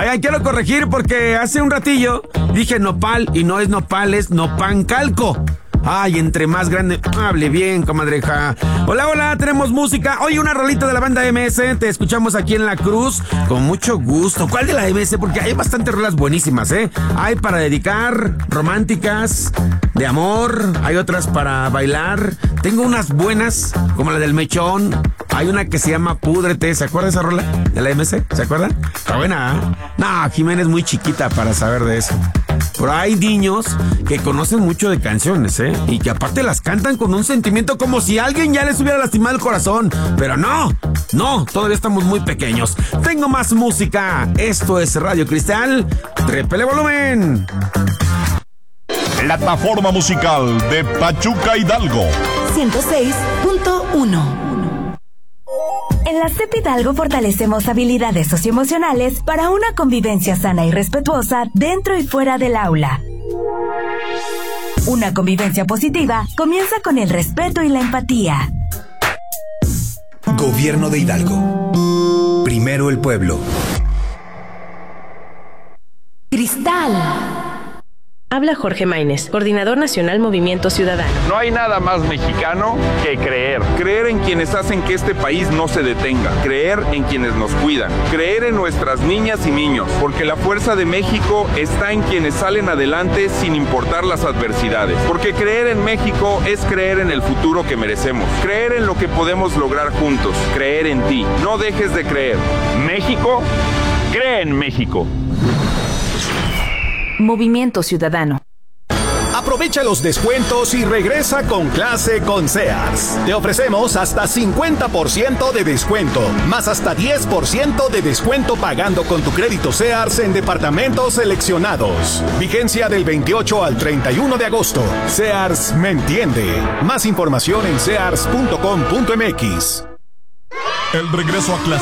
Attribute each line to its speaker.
Speaker 1: Oigan, quiero corregir porque hace un ratillo dije nopal y no es nopal, es nopancalco. Ay, entre más grande, hable bien, comadreja. Hola, tenemos música. Oye, una rolita de la banda MS. Te escuchamos aquí en La Cruz con mucho gusto. ¿Cuál de la MS? Porque hay bastantes rolas buenísimas, ¿eh? Hay para dedicar, románticas, de amor. Hay otras para bailar. Tengo unas buenas, como la del Mechón. Hay una que se llama Púdrete. ¿Se acuerda esa rola de la MS? ¿Se acuerdan? Está buena, ¿eh? No, Jimena es muy chiquita para saber de eso. Pero hay niños que conocen mucho de canciones, ¿eh? Y que aparte las cantan con un sentimiento como si alguien ya les hubiera lastimado el corazón. Pero no, todavía estamos muy pequeños. Tengo más música. Esto es Radio Cristal. Trépele volumen.
Speaker 2: Plataforma musical de Pachuca Hidalgo.
Speaker 3: 106.1. En la CEP Hidalgo fortalecemos habilidades socioemocionales para una convivencia sana y respetuosa dentro y fuera del aula. Una convivencia positiva comienza con el respeto y la empatía.
Speaker 4: Gobierno de Hidalgo. Primero el pueblo.
Speaker 3: Cristal.
Speaker 5: Habla Jorge Maínez, Coordinador Nacional Movimiento Ciudadano.
Speaker 6: No hay nada más mexicano que creer. Creer en quienes hacen que este país no se detenga. Creer en quienes nos cuidan. Creer en nuestras niñas y niños. Porque la fuerza de México está en quienes salen adelante sin importar las adversidades. Porque creer en México es creer en el futuro que merecemos. Creer en lo que podemos lograr juntos. Creer en ti. No dejes de creer. México, cree en México.
Speaker 3: Movimiento Ciudadano.
Speaker 7: Aprovecha los descuentos y regresa con clase con Sears. Te ofrecemos hasta 50% de descuento, más hasta 10% de descuento pagando con tu crédito Sears en departamentos seleccionados. Vigencia del 28 al 31 de agosto. Sears me entiende. Más información en sears.com.mx.
Speaker 2: El regreso a clase